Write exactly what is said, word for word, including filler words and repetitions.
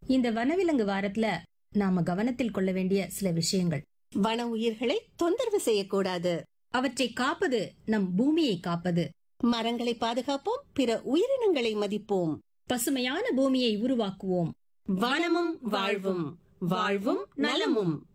இந்த வனவிலங்கு வாரத்துல நாம கவனத்தில் கொள்ள வேண்டிய சில விஷயங்கள். வன உயிர்களை தொந்தரவு செய்யக்கூடாது. அவற்றை காப்பது நம் பூமியை காப்பது. மரங்களை பாதுகாப்போம், பிற உயிரினங்களை மதிப்போம். பசுமையான பூமியை உருவாக்குவோம். வனமும் வாழ்வும், வாழ்வும் நலமும்.